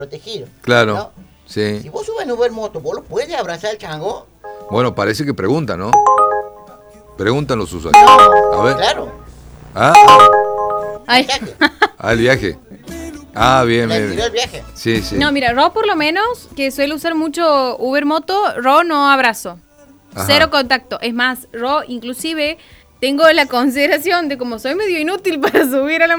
protegido. Claro, ¿no? sí. Si vos subes en Uber Moto, ¿vos lo puedes abrazar al chango? Bueno, parece que preguntan, ¿no? Preguntan los usuarios. A ver. Claro. Ay. El viaje. Bien, bien. El viaje. Sí, sí. No, mira, Ro por lo menos, que suele usar mucho Uber Moto, Ro no abrazo. Ajá. Cero contacto. Es más, Ro inclusive tengo la consideración de como soy medio inútil para subir a la